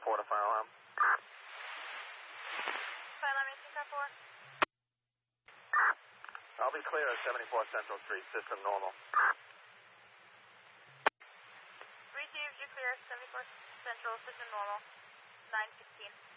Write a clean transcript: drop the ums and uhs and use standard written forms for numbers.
report a fire alarm. Fire alarm 18.4. I'll be clear at 74 Central Street, system normal. Received, you're clear, 74 Central, system normal, 916.